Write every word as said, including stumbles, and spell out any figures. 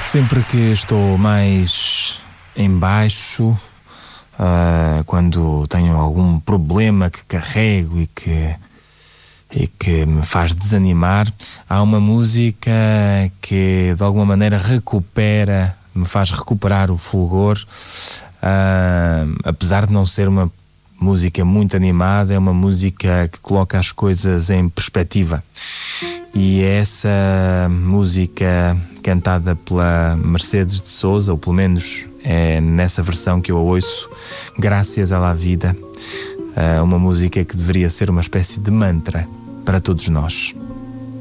Sempre que estou mais em baixo, uh, quando tenho algum problema que carrego e que, e que me faz desanimar, há uma música que de alguma maneira recupera, me faz recuperar o fulgor, uh, apesar de não ser uma música muito animada, é uma música que coloca as coisas em perspectiva. E é essa música cantada pela Mercedes de Souza, ou pelo menos é nessa versão que eu a ouço, Gracias a la Vida, uma música que deveria ser uma espécie de mantra para todos nós.